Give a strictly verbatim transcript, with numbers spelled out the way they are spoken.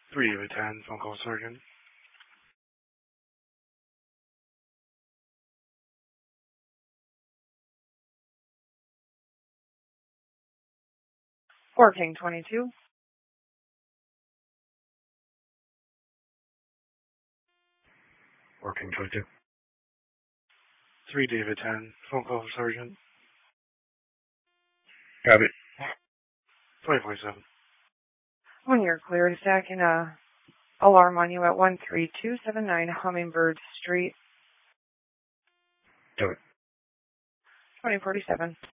three David ten, phone call sergeant. Working twenty-two. Working twenty-two. three David ten, phone call sergeant. Copy. twenty forty-seven. When you're clear to stack in a alarm on you at one three two seven nine Hummingbird Street. Do it. twenty forty-seven.